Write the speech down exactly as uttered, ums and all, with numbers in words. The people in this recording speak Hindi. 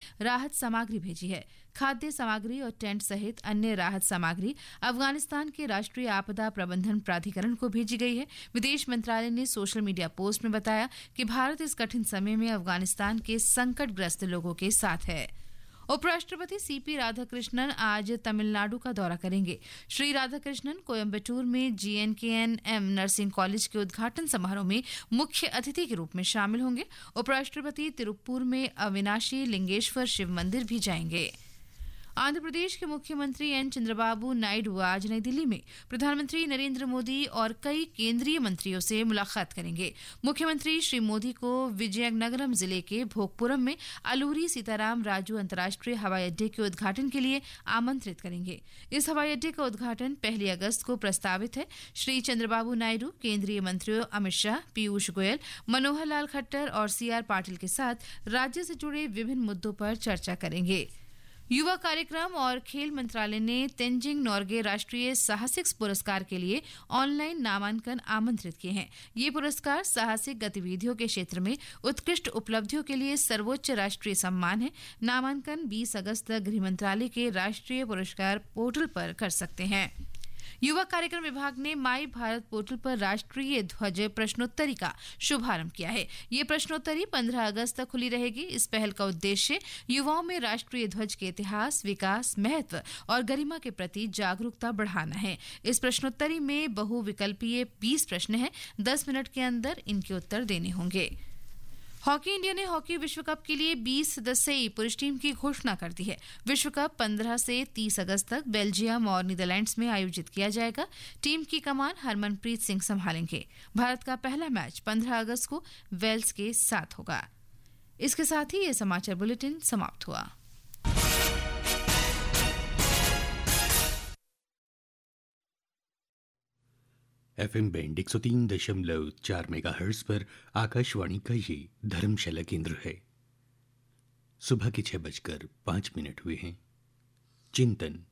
राहत सामग्री भेजी है। खाद्य सामग्री और टेंट सहित अन्य राहत सामग्री अफगानिस्तान के राष्ट्रीय आपदा प्रबंधन प्राधिकरण को भेजी गई है। विदेश मंत्रालय ने सोशल मीडिया पोस्ट में बताया कि भारत इस कठिन समय में अफगानिस्तान के संकटग्रस्त लोगों के साथ है। उपराष्ट्रपति सीपी राधाकृष्णन आज तमिलनाडु का दौरा करेंगे। श्री राधाकृष्णन कोयम्बटूर में जीएनकेएनएम नर्सिंग कॉलेज के उद्घाटन समारोह में मुख्य अतिथि के रूप में शामिल होंगे। उपराष्ट्रपति तिरुप्पुर में अविनाशी लिंगेश्वर शिव मंदिर भी जाएंगे। आंध्र प्रदेश के मुख्यमंत्री एन चंद्रबाबू नायडू आज नई दिल्ली में प्रधानमंत्री नरेंद्र मोदी और कई केंद्रीय मंत्रियों से मुलाकात करेंगे। मुख्यमंत्री श्री मोदी को विजयनगरम जिले के भोगपुरम में अलूरी सीताराम राजू अंतर्राष्ट्रीय हवाई अड्डे के उद्घाटन के लिए आमंत्रित करेंगे। इस हवाई अड्डे का उद्घाटन पहली अगस्त को प्रस्तावित है। श्री चंद्रबाबू नायडू केंद्रीय मंत्रियों अमित शाह, पीयूष गोयल, मनोहर लाल खट्टर और सी आर पाटिल के साथ राज्य से जुड़े विभिन्न मुद्दों पर चर्चा करेंगे। युवा कार्यक्रम और खेल मंत्रालय ने तेंजिंग नोर्गे राष्ट्रीय साहसिक पुरस्कार के लिए ऑनलाइन नामांकन आमंत्रित किए हैं। ये पुरस्कार साहसिक गतिविधियों के क्षेत्र में उत्कृष्ट उपलब्धियों के लिए सर्वोच्च राष्ट्रीय सम्मान है। नामांकन बीस अगस्त तक गृह मंत्रालय के राष्ट्रीय पुरस्कार पोर्टल पर कर सकते हैं। युवा कार्यक्रम विभाग ने माई भारत पोर्टल पर राष्ट्रीय ध्वज प्रश्नोत्तरी का शुभारंभ किया है। ये प्रश्नोत्तरी पंद्रह अगस्त तक खुली रहेगी। इस पहल का उद्देश्य युवाओं में राष्ट्रीय ध्वज के इतिहास, विकास, महत्व और गरिमा के प्रति जागरूकता बढ़ाना है। इस प्रश्नोत्तरी में बहुविकल्पीय बीस प्रश्न हैं। दस मिनट के अंदर इनके उत्तर देने होंगे। हॉकी इंडिया ने हॉकी विश्व कप के लिए बीस सदस्यीय पुरुष टीम की घोषणा कर दी है। विश्व कप पंद्रह से तीस अगस्त तक बेल्जियम और नीदरलैंड्स में आयोजित किया जाएगा। टीम की कमान हरमनप्रीत सिंह संभालेंगे। भारत का पहला मैच पंद्रह अगस्त को वेल्स के साथ होगा। इसके साथ ही ये समाचार बुलेटिन समाप्त हुआ। एफएम बैंड एक सौ तीन दशमलव चार मेगाहर्ट्ज पर आकाशवाणी का ये धर्मशाला केंद्र है। सुबह के छह बजकर पांच मिनट हुए हैं। चिंतन